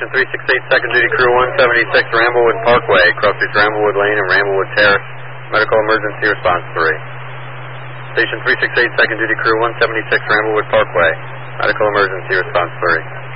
Station 368, second duty crew 176, Ramblewood Parkway, crosses Ramblewood Lane and Ramblewood Terrace. Medical emergency response 3. Station 368, second duty crew 176, Ramblewood Parkway, medical emergency response 3.